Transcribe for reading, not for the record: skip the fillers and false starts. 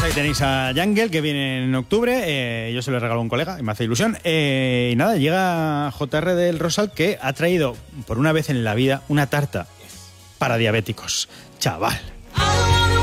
ahí tenéis a Jungle, que viene en octubre. Yo se lo regalo a un colega y me hace ilusión. Y nada, llega JR del Rosal, que ha traído por una vez en la vida una tarta para diabéticos. Chaval.